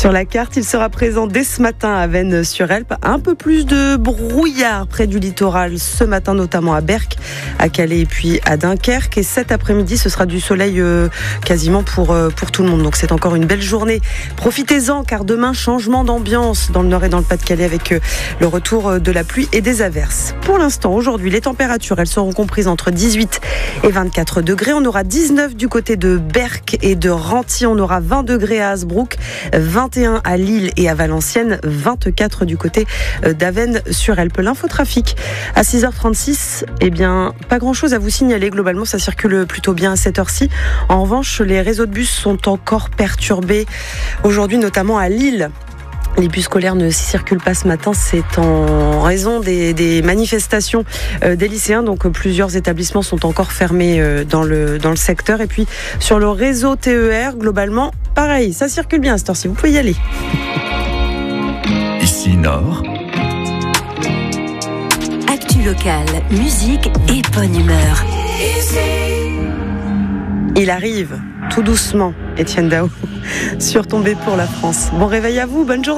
Sur la carte, il sera présent dès ce matin à Vennes-sur-Helpe. Un peu plus de brouillard près du littoral ce matin, notamment à Berck, à Calais et puis à Dunkerque. Et cet après-midi, ce sera du soleil quasiment pour tout le monde. Donc c'est encore une belle journée. Profitez-en car demain, changement d'ambiance dans le nord et dans le Pas-de-Calais avec le retour de la pluie et des averses. Pour l'instant, aujourd'hui, les températures, elles seront comprises entre 18 et 24 degrés. On aura 19 du côté de Berck et de Renty. On aura 20 degrés à Hasbrook, 21 à Lille et à Valenciennes, 24 du côté d'Avesnes-sur-Helpe. L'infotrafic à 6h36, eh bien, pas grand-chose à vous signaler. Globalement, ça circule plutôt bien à cette heure-ci. En revanche, les réseaux de bus sont encore perturbés aujourd'hui, notamment à Lille. Les bus scolaires ne circulent pas ce matin, c'est en raison des manifestations des lycéens. Donc plusieurs établissements sont encore fermés dans le secteur. Et puis sur le réseau TER, globalement, pareil, ça circule bien à cette heure-ci, vous pouvez y aller. Ici Nord. Actu locale, musique et bonne humeur. Il arrive tout doucement, Étienne Dao, surtombé pour la France. Bon réveil à vous, bonne journée.